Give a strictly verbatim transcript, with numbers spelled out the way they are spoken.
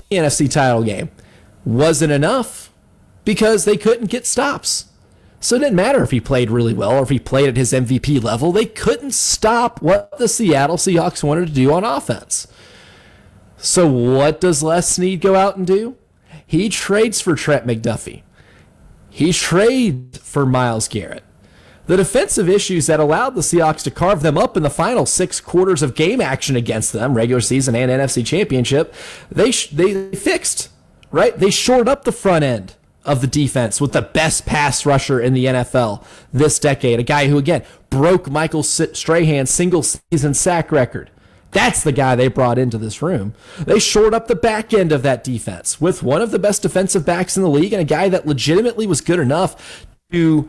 the N F C title game. Wasn't enough because they couldn't get stops. So it didn't matter if he played really well or if he played at his M V P level. They couldn't stop what the Seattle Seahawks wanted to do on offense. So what does Les Snead go out and do? He trades for Trent McDuffie. He trades for Myles Garrett. The defensive issues that allowed the Seahawks to carve them up in the final six quarters of game action against them, regular season and N F C Championship, they sh- they fixed, right? They shored up the front end of the defense with the best pass rusher in the N F L this decade, a guy who, again, broke Michael Strahan's single-season sack record. That's the guy they brought into this room. They shored up the back end of that defense with one of the best defensive backs in the league and a guy that legitimately was good enough to